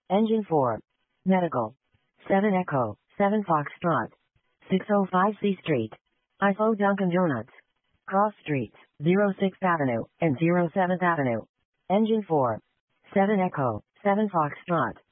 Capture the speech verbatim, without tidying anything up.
Engine four. Medical. seven Echo, seven Foxtrot. six oh five C Street. I F O Dunkin' Donuts. Cross Streets, oh sixth Avenue and oh seventh Avenue. Engine four. seven Echo, seven Foxtrot.